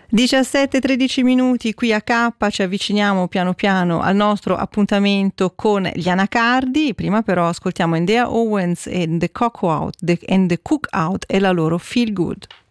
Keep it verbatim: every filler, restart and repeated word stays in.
diciassette tredici minuti qui a K, ci avviciniamo piano piano al nostro appuntamento con gli anacardi. Prima però ascoltiamo Indea Owens e The Cookout and the Cookout e la loro Feel Good.